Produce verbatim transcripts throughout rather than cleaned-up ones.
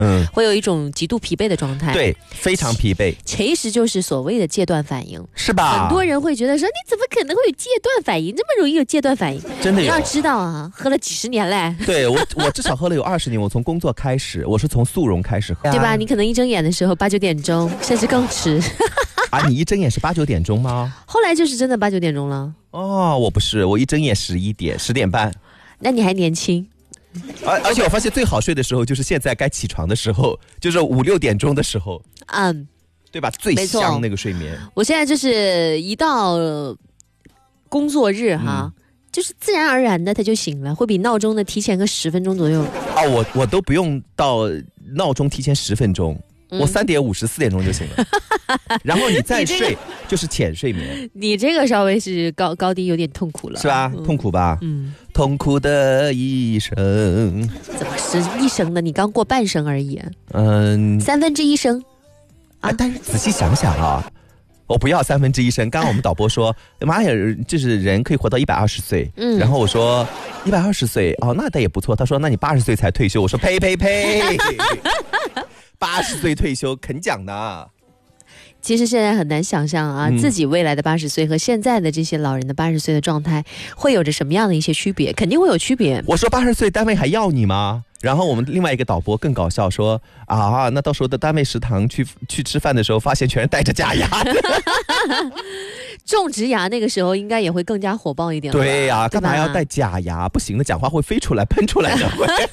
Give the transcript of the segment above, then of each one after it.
嗯， 会有一种极度疲惫的状态。 对，非常疲惫， 其实就是所谓的戒断反应， 是吧？ 很多人会觉得说，你怎么可能会有戒断反应？这么容易有戒断反应？ 真的有。 你要知道啊，喝了几十年嘞。 对我，我至少喝了有二十年。我从工作开始，我是从速溶开始喝， 对吧？你可能一睁眼的时候八九点钟，甚至更迟。 啊，你一睁眼是八九点钟吗？ 后来就是真的八九点钟了。 哦，我不是，我一睁眼十一点，十点半。 那你还年轻。 而而且我发现最好睡的时候就是现在该起床的时候，就是五六点钟的时候。 嗯， 对吧？最香那个睡眠。 我现在就是一到工作日哈。嗯，就是自然而然的他就醒了，会比闹钟呢提前个十分钟左右。 啊，我我都不用到闹钟提前十分钟，嗯、我三点五十四点钟就醒了，然后你再睡、这个、就是浅睡眠。 你这个稍微是高高低有点痛苦了， 是吧？嗯、痛苦吧？嗯，痛苦的一生。 怎么是一生呢？你刚过半生而已。 嗯， 三分之一生。 啊，但是仔细想想啊。我不要三分之一生。刚刚我们导播说，妈呀，就是人可以活到一百二十岁。嗯，然后我说一百二十岁哦，那倒也不错。他说，那你八十岁才退休。我说呸呸呸，八十岁退休肯讲呢。 其实现在很难想象啊，嗯、自己未来的八十岁和现在的这些老人的八十岁的状态会有着什么样的一些区别？肯定会有区别。 我说八十岁单位还要你吗？然后我们另外一个导播更搞笑说啊，那到时候的单位食堂去去吃饭的时候，发现全是戴着假牙的。 种植牙那个时候应该也会更加火爆一点。 对呀、啊，干嘛要戴假牙？不行的，讲话会飞出来、喷出来的。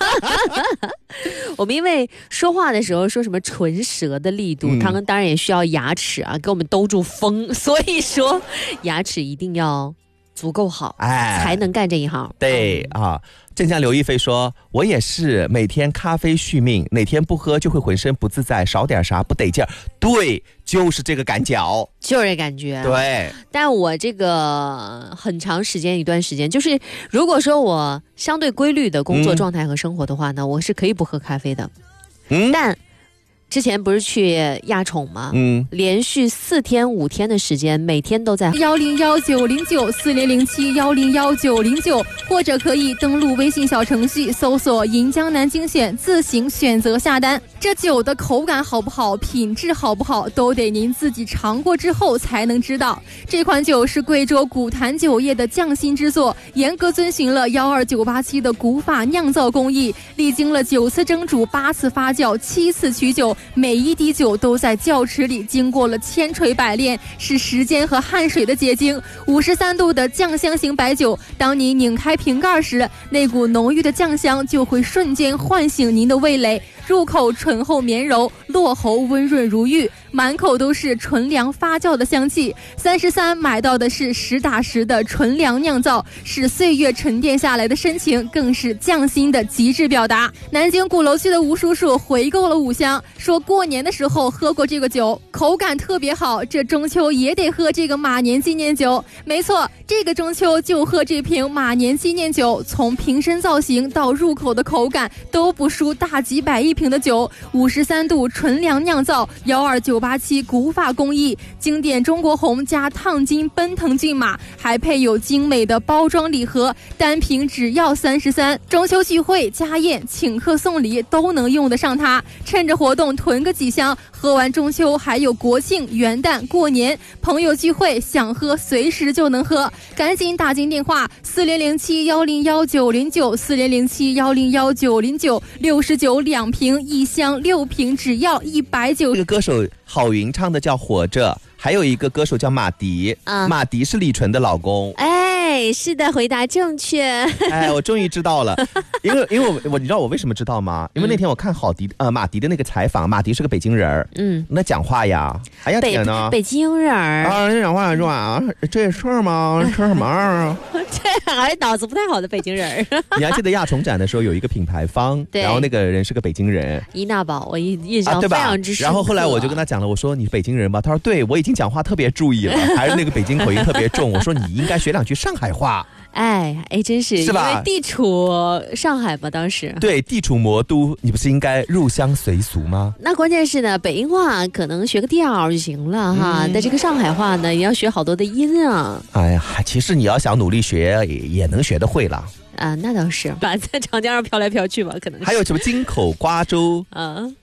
我们因为说话的时候说什么唇舌的力度，他们、嗯、当然也需要牙齿啊，给我们兜住风，所以说牙齿一定要足够好，哎，才能干这一行。 对、嗯、啊。镇江刘亦菲说，我也是每天咖啡续命，哪天不喝就会浑身不自在，少点啥不得劲儿。对，就是这个感觉， 就是这感觉。 对， 但我这个很长时间一段时间，就是如果说我相对规律的工作状态和生活的话呢、嗯、我是可以不喝咖啡的。嗯，但之前不是去亚宠吗？嗯，连续四天五天的时间，每天都在幺零幺九零九四零零七幺零幺九零九，或者可以登录微信小程序搜索银江南精选，自行选择下单。这酒的口感好不好，品质好不好，都得您自己尝过之后才能知道。这款酒是贵州古坛酒业的匠心之作，严格遵循了幺二九八七的古法酿造工艺，历经了九次蒸煮、八次发酵、七次取酒。每一滴酒都在窖池里经过了千锤百炼，是时间和汗水的结晶。五十三度的酱香型白酒，当你拧开瓶盖时，那股浓郁的酱香就会瞬间唤醒您的味蕾，入口醇厚绵柔，落喉温润如玉，满口都是纯粮发酵的香气。三十三买到的是实打实的纯粮酿造，是岁月沉淀下来的深情，更是匠心的极致表达。南京鼓楼区的吴叔叔回购了五箱，说过年的时候喝过这个酒，口感特别好，这中秋也得喝这个马年纪念酒。没错，这个中秋就喝这瓶马年纪念酒，从瓶身造型到入口的口感都不输大几百一瓶的酒。五十三度纯粮酿造，幺二九八七古法工艺，经典中国红加烫金奔腾骏马，还配有精美的包装礼盒，单瓶只要三十三。中秋聚会、家宴、请客送礼都能用得上它。趁着活动囤个几箱，喝完中秋还有国庆、元旦、过年，朋友聚会想喝随时就能喝，赶紧打进电话四零零七幺零幺九零九四零零七幺零幺九零九，六十九两瓶，一箱六瓶只要一百九。 这个歌手郝云唱的叫《活着》，还有一个歌手叫马迪，嗯、马迪是李纯的老公。 哎，是的，回答正确。 哎，我终于知道了，因为因为我我你知道我为什么知道吗？因为那天我看郝迪呃马迪的那个采访，马迪是个北京人，嗯，那讲话呀，哎呀天哪， 北京人啊，那讲话说啊，这事儿吗？吃什么啊？ 这还脑子不太好的北京人。 你还记得亚宠展的时候有一个品牌方，然后那个人是个北京人， 伊娜宝，我印印象非常之深刻、啊。 然后后来我就跟他讲了，我说你是北京人吧？他说对，我已经讲话特别注意了，还是那个北京口音特别重。我说你应该学两句上海话。 哎哎，真是是吧？ 因为地处上海嘛，当时对，地处魔都，你不是应该入乡随俗吗？ 那关键是呢，北京话可能学个调就行了哈，嗯、但这个上海话呢，也要学好多的音啊。 哎呀，其实你要想努力学，也也能学得会了。 啊，那倒是，把在长江上飘来飘去吧，可能是。 还有什么京口瓜粥，啊，